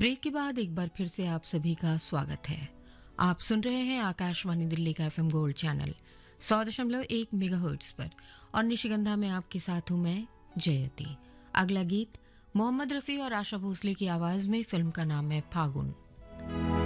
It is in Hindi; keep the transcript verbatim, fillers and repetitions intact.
ब्रेक के बाद एक बार फिर से आप सभी का स्वागत है। आप सुन रहे हैं आकाशवाणी दिल्ली का एफएम गोल्ड चैनल सौ दशमलव एक मेगाहर्ट्ज पर और निशिगंधा में आपके साथ हूं मैं जयती। अगला गीत मोहम्मद रफ़ी और आशा भोसले की आवाज़ में, फिल्म का नाम है फागुन।